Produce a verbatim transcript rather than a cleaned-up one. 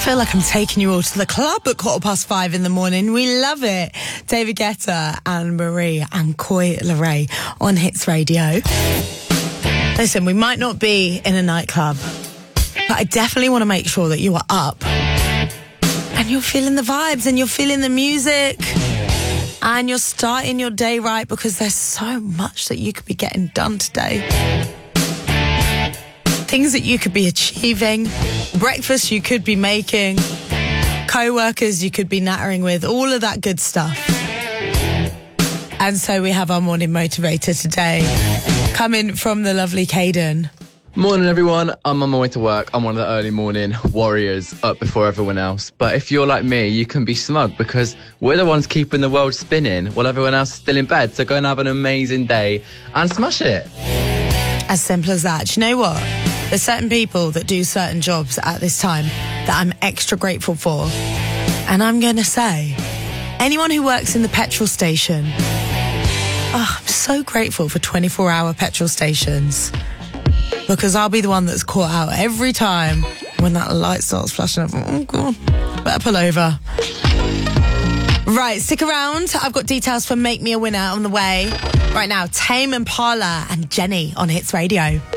feel like I'm taking you all to the club at quarter past five in the morning. We love it. David Guetta, Anne Marie and Coi Leray on Hits Radio. Listen, we might not be in a nightclub, but I definitely want to make sure that you are up and you're feeling the vibes and you're feeling the music and you're starting your day right, because there's so much that you could be getting done today. Things that you could be achieving, breakfast you could be making, co-workers you could be nattering with, all of that good stuff. And so we have our morning motivator today, coming from the lovely Caden. Morning everyone, I'm on my way to work. I'm one of the early morning warriors, up before everyone else. But if you're like me, you can be smug because we're the ones keeping the world spinning while everyone else is still in bed. So go and have an amazing day and smash it. As simple as that. Do you know what? There's certain people that do certain jobs at this time that I'm extra grateful for. And I'm going to say, anyone who works in the petrol station, oh, I'm so grateful for twenty-four hour petrol stations, because I'll be the one that's caught out every time when that light starts flashing up. Oh, God, better pull over. Right, stick around. I've got details for Make Me a Winner on the way. Right now, Tame Impala and Jenny on Hits Radio.